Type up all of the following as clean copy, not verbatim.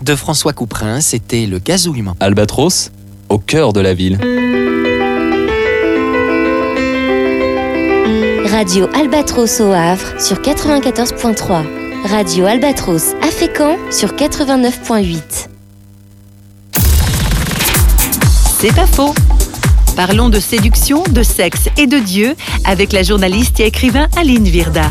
de François Couperin, c'était le gazouillement. Albatros, au cœur de la ville. Radio Albatros au Havre sur 94.3. Radio Albatros à Fécamp sur 89.8. C'est pas faux. Parlons de séduction, de sexe et de Dieu avec la journaliste et écrivain Aline Virda.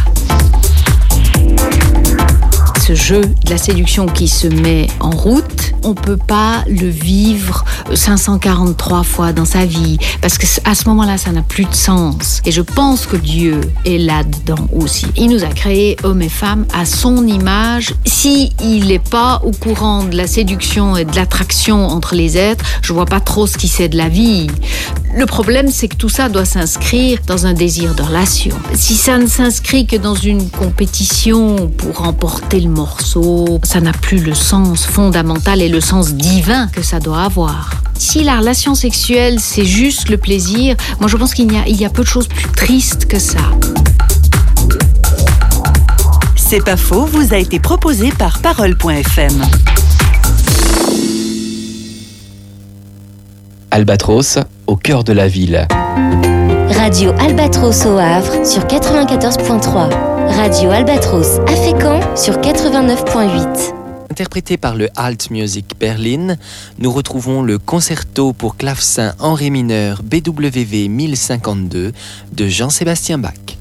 Ce jeu de la séduction qui se met en route, on ne peut pas le vivre 543 fois dans sa vie, parce qu'à ce moment-là, ça n'a plus de sens. Et je pense que Dieu est là-dedans aussi. Il nous a créés, hommes et femmes, à son image. S'il n'est pas au courant de la séduction et de l'attraction entre les êtres, je ne vois pas trop ce qu'il sait de la vie. Le problème, c'est que tout ça doit s'inscrire dans un désir de relation. Si ça ne s'inscrit que dans une compétition pour remporter le morceau, ça n'a plus le sens fondamental et le sens divin que ça doit avoir. Si la relation sexuelle, c'est juste le plaisir, moi je pense qu'il y a peu de choses plus tristes que ça. C'est pas faux, vous a été proposé par Parole.fm. Albatros, au cœur de la ville. Radio Albatros au Havre sur 94.3. Radio Albatros à Fécamp sur 89.8. Interprété par le Alt Music Berlin, nous retrouvons le concerto pour clavecin en ré mineur BWV 1052 de Jean-Sébastien Bach.